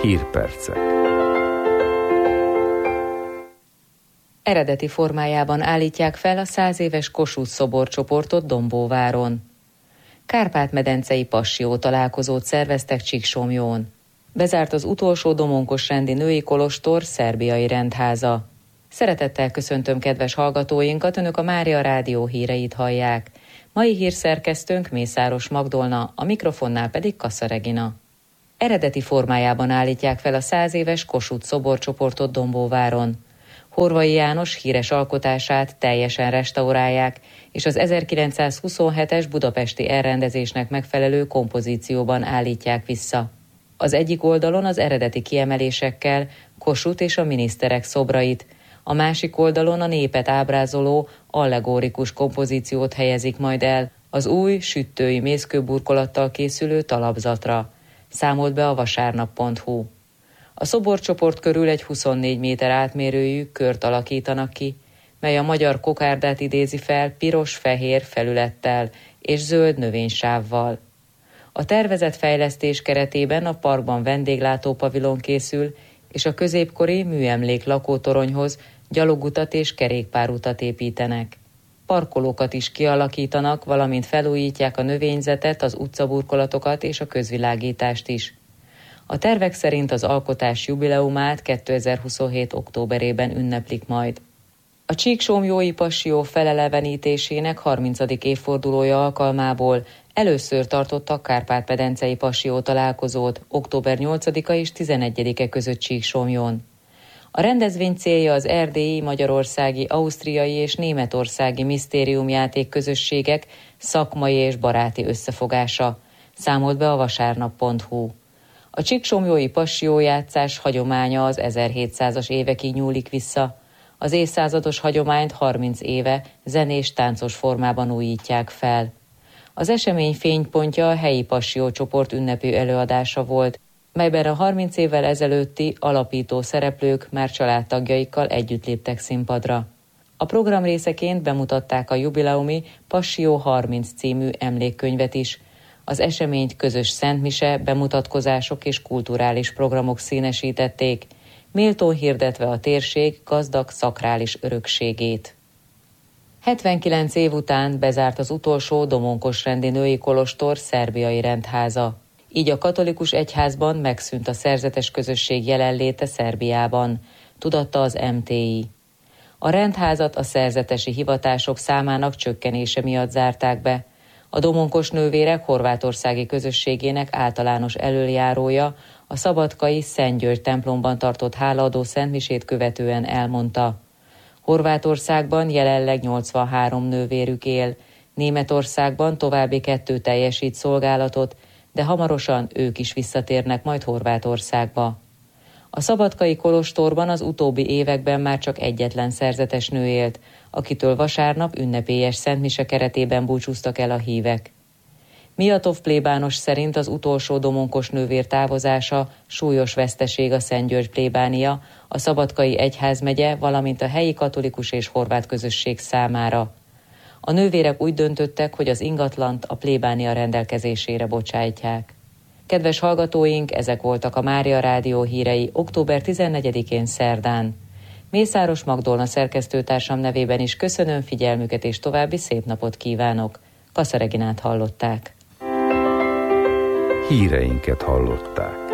Hírpercek. Eredeti formájában állítják fel a 100 éves Kossuth szoborcsoportot Dombóváron. Kárpát-medencei passió találkozót szerveztek Csíksomlyón. Bezárt az utolsó domonkos rendi női kolostor szerbiai rendháza. Szeretettel köszöntöm kedves hallgatóinkat, Önök a Mária Rádió híreit hallják. Mai hírszerkesztőnk Mészáros Magdolna, a mikrofonnál pedig Kassa Regina. Eredeti formájában állítják fel a 100 éves Kossuth szoborcsoportot Dombóváron. Horvai János híres alkotását teljesen restaurálják, és az 1927-es budapesti elrendezésnek megfelelő kompozícióban állítják vissza. Az egyik oldalon az eredeti kiemelésekkel Kossuth és a miniszterek szobrait, a másik oldalon a népet ábrázoló allegorikus kompozíciót helyezik majd el az új süttői mészkőburkolattal készülő talapzatra, számolt be a vasárnap.hu. A szoborcsoport körül egy 24 méter átmérőjű kört alakítanak ki, mely a magyar kokárdát idézi fel piros-fehér felülettel és zöld növénysávval. A tervezett fejlesztés keretében a parkban vendéglátópavilon készül, és a középkori műemlék lakótoronyhoz gyalogutat és kerékpárutat építenek. Parkolókat is kialakítanak, valamint felújítják a növényzetet, az utcaburkolatokat és a közvilágítást is. A tervek szerint az alkotás jubileumát 2027. októberében ünneplik majd. A csíksomlyói passió felelevenítésének 30. évfordulója alkalmából először tartottak Kárpát-medencei passió találkozót október 8-a és 11-e között Csíksomlyón. A rendezvény célja az erdélyi, magyarországi, ausztriai és németországi misztériumjáték közösségek szakmai és baráti összefogása, számolt be a vasárnap.hu. A csíksomlyói passió-játszás hagyománya az 1700-as évekig nyúlik vissza. Az évszázados hagyományt 30 éve zenés-táncos formában újítják fel. Az esemény fénypontja a helyi passió-csoport ünnepi előadása volt, melyben a 30 évvel ezelőtti alapító szereplők már családtagjaikkal együtt léptek színpadra. A program részeként bemutatták a jubileumi Passió 30 című emlékkönyvet is. Az eseményt közös szentmise, bemutatkozások és kulturális programok színesítették, méltón hirdetve a térség gazdag szakrális örökségét. 79 év után bezárt az utolsó domonkosrendi női kolostor szerbiai rendháza. Így a katolikus egyházban megszűnt a szerzetes közösség jelenléte Szerbiában, tudatta az MTI. A rendházat a szerzetesi hivatások számának csökkenése miatt zárták be. A domonkos nővérek horvátországi közösségének általános elöljárója a szabadkai Szent György templomban tartott hálaadó szentmisét követően elmondta: Horvátországban jelenleg 83 nővérük él, Németországban további 2 teljesít szolgálatot, de hamarosan ők is visszatérnek majd Horvátországba. A szabadkai kolostorban az utóbbi években már csak egyetlen szerzetes nő élt, akitől vasárnap ünnepélyes szentmise keretében búcsúztak el a hívek. Miatov plébános szerint az utolsó domonkos nővér távozása súlyos veszteség a Szent György plébánia, a szabadkai egyházmegye, valamint a helyi katolikus és horvát közösség számára. A nővérek úgy döntöttek, hogy az ingatlant a plébánia rendelkezésére bocsájtják. Kedves hallgatóink, ezek voltak a Mária Rádió hírei október 14-én szerdán. Mészáros Magdolna szerkesztőtársam nevében is köszönöm figyelmüket és további szép napot kívánok. Kassa Reginát hallották. Híreinket hallották.